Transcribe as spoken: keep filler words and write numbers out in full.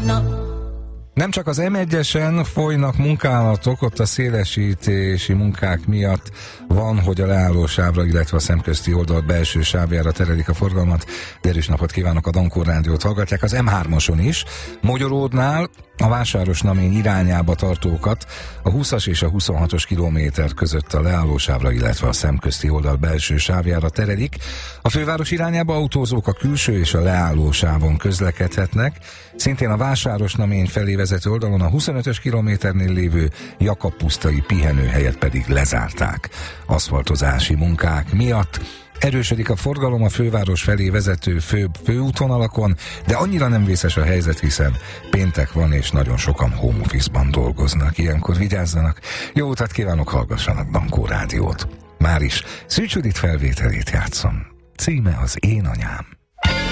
Nem csak az em egyesen folynak munkálatok, ott a szélesítési munkák miatt van, hogy a leállósávra, illetve a szemközti oldal belső sávjára terelik a forgalmat. Derűs napot kívánok, a Dankó Rádiót hallgatják, az em hármason is. Mogyoródnál a Vásárosnamény irányába tartókat a húszas és a huszonhatos kilométer között a leállósávra, illetve a szemközti oldal belső sávjára terelik. A főváros irányába autózók a külső és a leállósávon közlekedhetnek. Szintén a Vásárosnamény felé vezető oldalon a huszonötös kilométernél lévő Jakab pusztai pihenőhelyet pedig lezárták aszfaltozási munkák miatt. Erősödik a forgalom a főváros felé vezető főbb főútvonalakon, de annyira nem vészes a helyzet, hiszen péntek van, és nagyon sokan home office-ban dolgoznak. Ilyenkor vigyázzanak. Jó utat kívánok, hallgassanak Dankó Rádiót. Máris Szűcs Judit felvételét játszom. Címe az Én anyám.